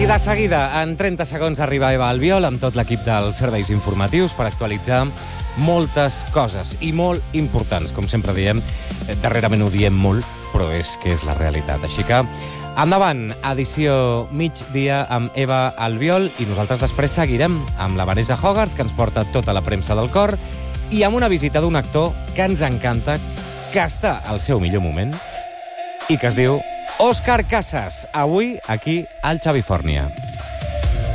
de seguida, en 30 segons, arriba Eva Albiol amb tot l'equip dels serveis informatius per actualitzar moltes coses i molt importants. Com sempre diem, darrerament ho diem molt, però és que és la realitat. Així que, endavant, edició migdia amb Eva Albiol i nosaltres després seguirem amb la Vanessa Hogarth, que ens porta tota la premsa del cor, i amb una visita d'un actor que ens encanta, que està al seu millor moment i que es diu Òscar Casas, avui aquí al Xavi Fòrnia.